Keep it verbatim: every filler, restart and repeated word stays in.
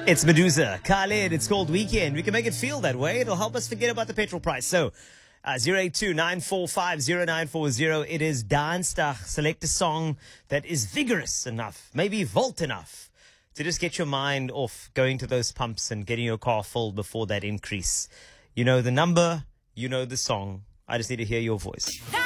It's Medusa, Khaled. It's called Weekend. We can make it feel that way. It'll help us forget about the petrol price. So, uh, zero eight two nine four five zero nine four zero. It is Dansdag. Select a song that is vigorous enough, maybe volt enough, to just get your mind off going to those pumps and getting your car full before that increase. You know the number, you know the song. I just need to hear your voice.